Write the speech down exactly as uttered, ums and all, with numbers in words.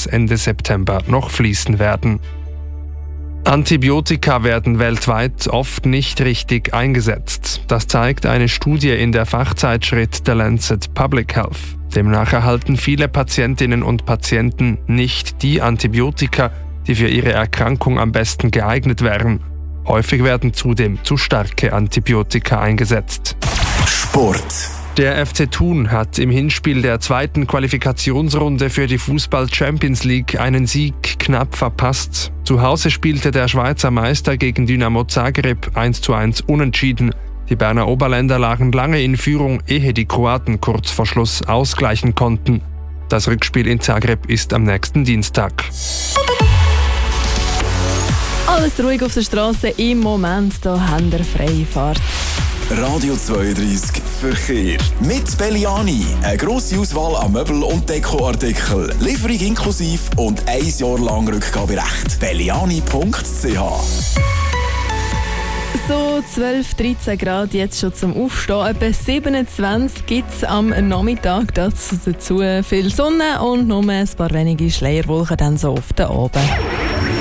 Ende September noch fließen werden. Antibiotika werden weltweit oft nicht richtig eingesetzt. Das zeigt eine Studie in der Fachzeitschrift The Lancet Public Health. Demnach erhalten viele Patientinnen und Patienten nicht die Antibiotika, die für ihre Erkrankung am besten geeignet wären. Häufig werden zudem zu starke Antibiotika eingesetzt. Sport. Der F C Thun hat im Hinspiel der zweiten Qualifikationsrunde für die Fußball-Champions League einen Sieg knapp verpasst. Zu Hause spielte der Schweizer Meister gegen Dynamo Zagreb eins zu eins unentschieden. Die Berner Oberländer lagen lange in Führung, ehe die Kroaten kurz vor Schluss ausgleichen konnten. Das Rückspiel in Zagreb ist am nächsten Dienstag. Alles ruhig auf der Straße im Moment, da haben wir freie Fahrt. Radio zweiunddreissig Verkehr. Mit Belliani. Eine grosse Auswahl an Möbel- und Dekoartikeln. Lieferung inklusive und ein Jahr lang Rückgaberecht. belliani punkt c h. So zwölf, dreizehn Grad jetzt schon zum Aufstehen. Etwa siebenundzwanzig gibt es am Nachmittag. Dazu viel Sonne und nur ein paar wenige Schleierwolken dann so auf den Abend.